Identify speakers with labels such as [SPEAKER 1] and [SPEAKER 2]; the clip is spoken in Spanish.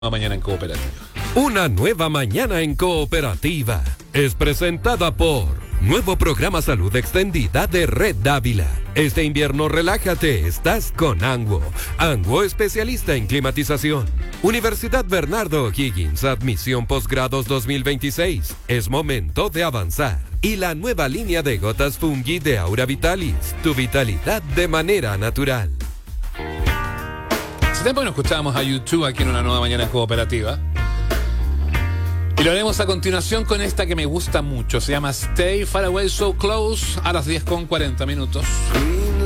[SPEAKER 1] Mañana en Cooperativa.
[SPEAKER 2] Una nueva mañana en Cooperativa es presentada por Nuevo Programa Salud Extendida de Red Dávila. Este invierno relájate, estás con Anguo. Anguo, especialista en climatización. Universidad Bernardo O'Higgins, admisión posgrados 2026. Es momento de avanzar. Y la nueva línea de gotas Fungi de Aura Vitalis, tu vitalidad de manera natural.
[SPEAKER 1] Hace tiempo que no escuchábamos a YouTube aquí en Una Nueva Mañana en Cooperativa. Y lo haremos a continuación con esta que me gusta mucho. Se llama Stay Far Away So Close a las 10:40.